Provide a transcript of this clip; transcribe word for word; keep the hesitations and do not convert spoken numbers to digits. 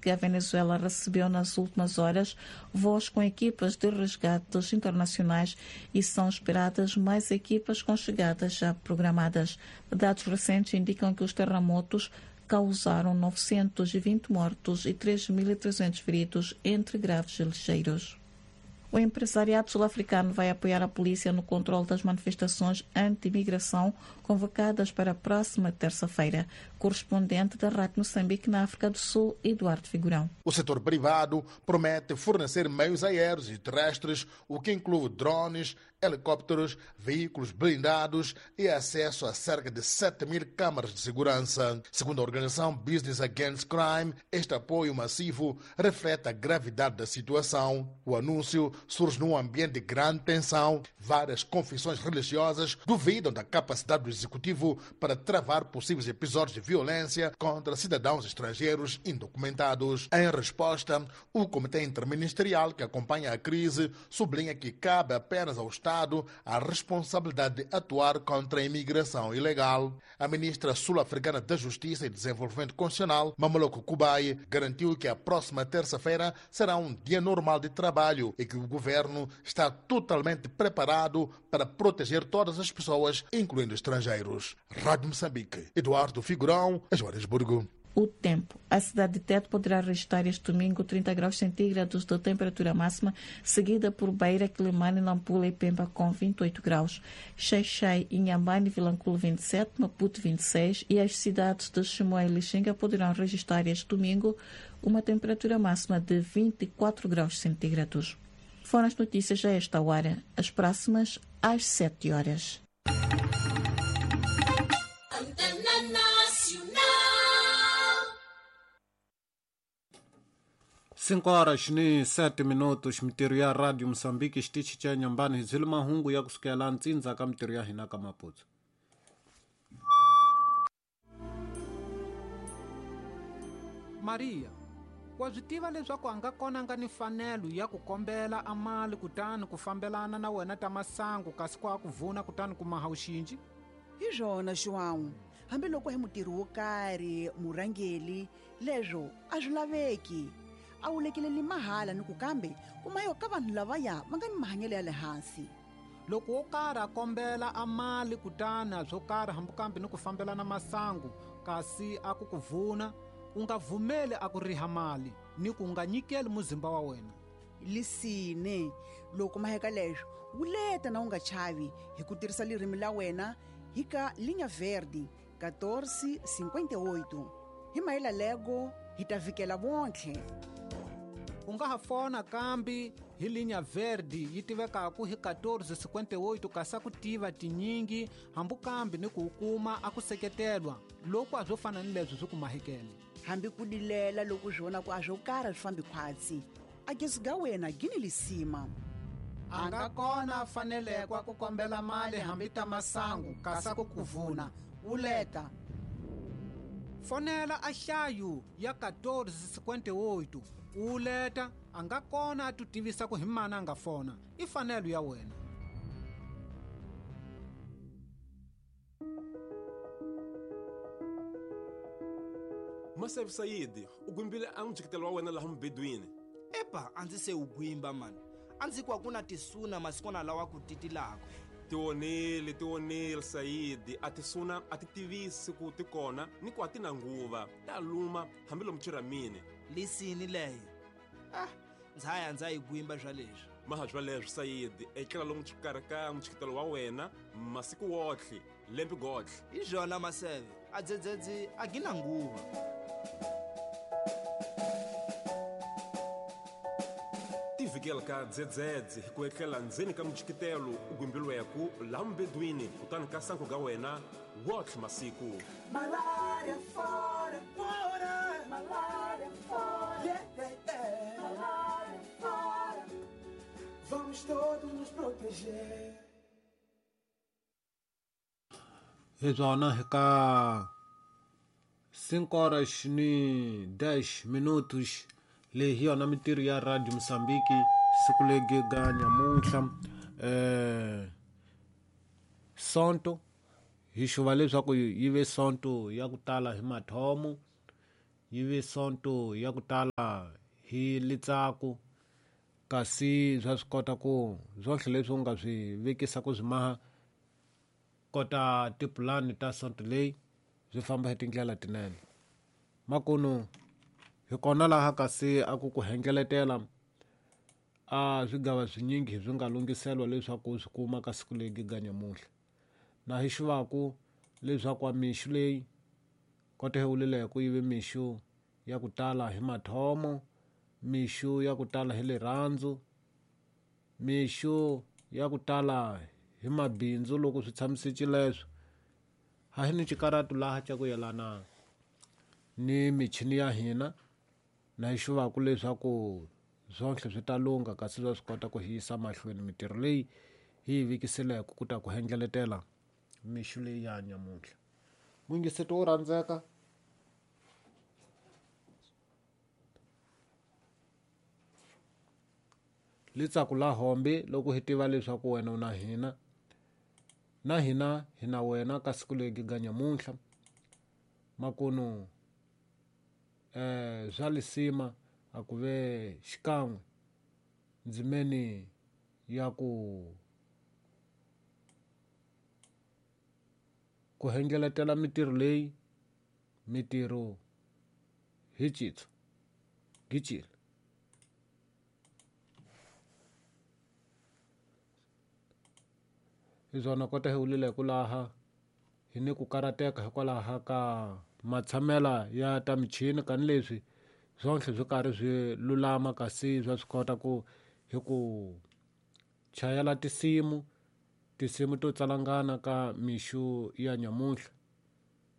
que a Venezuela recebeu nas últimas horas voos com equipas de resgates internacionais e são esperadas mais equipas com chegadas já programadas. Dados recentes indicam que os terremotos causaram novecentos e vinte mortos e três mil e trezentos feridos, entre graves e ligeiros. O empresariado sul-africano vai apoiar a polícia no controle das manifestações anti-imigração convocadas para a próxima terça-feira. Correspondente da Rádio Moçambique na África do Sul, Eduardo Figurão. O setor privado promete fornecer meios aéreos e terrestres, o que inclui drones, helicópteros, veículos blindados e acesso a cerca de sete mil câmaras de segurança. Segundo a organização Business Against Crime, este apoio massivo reflete a gravidade da situação. O anúncio surge num ambiente de grande tensão. Várias confissões religiosas duvidam da capacidade do executivo para travar possíveis episódios de violência contra cidadãos estrangeiros indocumentados. Em resposta, o Comitê Interministerial que acompanha a crise sublinha que cabe apenas ao Estado a responsabilidade de atuar contra a imigração ilegal. A ministra sul-africana da Justiça e Desenvolvimento Constitucional, Mamoloko Kubayi, garantiu que a próxima terça-feira será um dia normal de trabalho e que o governo está totalmente preparado para proteger todas as pessoas, incluindo estrangeiros. Rádio Moçambique, Eduardo Figurão, Joanesburgo. O tempo. A cidade de Tete poderá registrar este domingo trinta graus centígrados de temperatura máxima, seguida por Beira, Quilimane, Nampula e Pemba com vinte e oito graus. Xai-Xai, Inhambane e Vilanculo vinte e sete, Maputo vinte e seis e as cidades de Chimoio e Lixinga poderão registrar este domingo uma temperatura máxima de vinte e quatro graus centígrados. Foram as notícias a esta hora. As próximas às sete horas. cinco horas ni sete minutos mitiru ya Radio Moçambique stichi cha nyambani zili mahungu ya kusikia la nzinza ka mitiru ya hinaka Maputo. Maria, wa swi tiva leswaku a nga kona nga ni mfanelo ya ku kombela a mali kutani ku fambelana na wena ta masangu kasi ku a ku vuna kutani ku maha uxinji? Hi swona xiwangu, hambiloko hi mutirhi wo karhi murhangeli leswo a swi laveki. A wu lekile ni mahala ni ku kambe kuma yo ka vanhu lavaya va nga ni mahanyelo ya le hansi. Loko wo karhi a kombela a mali kutani a byo karhi hambi kambe ni ku fambelana masangu kasi a ku ku vuna, u nga vhumeli a ku riha mali ni ku nga nyikeli muzimba wa wena. Lisine, loko maheka leswo wu leta na u nga chavi hi ku tirhisa lirimi la wena hi ka linha verde catorze cinquenta e oito. Hi mayela lego hi ta vikela vontlhe. U nga ha fona kambi hi linha verde yi tivekaku hi catorze cinquenta e oito kasi a ku tiva tinyingi hambu kambi ni ku kuma a ku seketelwa loko a byo fana ni leswi swi ku mahekele. Hambi ku dilela loko swi vona ku a swo karhi swi fambi khwatsi a gezi ga wena gini lisima. A nga kona fanelekwa ku kombela mali hambi ta masangu kasi a ku ku vuna wu leta. Fonela a hlayu ya catorze cinquenta e oito u leta a nga kona a tutivisa ku hi mani a nga fona i fanelo ya wena. Maseve Sayidi, u gwimbile a mujikitelo wa wena laha mubedwini. Epa, a ndzi se u gwimba mani. A ndzi kwa ku na tisuna masikwana lawa ku titilaka. Ti wonile ti wonile Sayidi, a tisuna a ti tivisi ku ti kona ni ku a ti na nguva ta luma hambi lomu Chiramini. Lisini leyo. Ah, ndzaya ndza yi gwimba swa leswi. Maha swa leswi Sayidi, etlela lomu xikarhi ka mujikitelo wa wena masiku wotlhe lembe gotlhe. Hi swona Maseve, a dzedzedzi a gina nguva. Tivikela ka dzedzedze hi ku etlela ndzeni ka mujikitelo u gwimbilweku laha mubedwini kutani ka sanku ga wena wotlhe masiku. Malaria fora, fora, malaria fora, yeah, yeah, yeah. Malaria fora, vamos todos nos proteger. Hi byona hi ka cinco horas ni dez minutos lehi yona mintirho ya Radio Moçambique siku legi ga nyamuntlha eh sonto hi xuva leswaku yi ve sonto ya ku tala hi mathomo yi ve sonto ya ku tala hi litsaku kasi bya swi kota ku byohle leswi u nga swi vekisa ku byi maha kota tipulani ta sonto leyi byi famba hi tindlela tinene makunu hi kona laha kasi a ku ku hengeletela a swigava swinyingi byi nga lunghiselwa leswaku swi kuma ka siku leyi giganyamuhla na hi xivaku leswaku a mixu leyi kota hi wulile ku yive mixu ya ku tala hi mathomo mixu ya ku tala hi rirhandzu mixu ya ku tala hi mabindzu loko swi tshamiseki leswo ha hi ni xikaratu laha xa ku yelana ni michini ya hina na hi xivaku leswaku zonhle swi ta lunga kasi swa swi kota ku hi yisa mahlweni mitirho leyi hi yi vikiseleke ku ta ku hengeletela mixu leyi ya nyamuhla mwingiseti wo rhandzeka litsaku la hombe loko hi tiva leswaku wena u na hina na hina hi na wena ka siku leyi giganyamuhla makunu eh, swa lisima a ku ve xikan'we ndzimeni ya ku ku hengeletela mitirho leyi mitirho hi citso gicile hi byona kota hi wulile ku laha hi ni ku karateka hikwalaho ka matshamela ya ta michini kani leswi zonhle byi karhi byi lulama kasi bya swi kota ku hi ku chayela tisimu tisimu to tsalangana ka mixu ya nyamuhla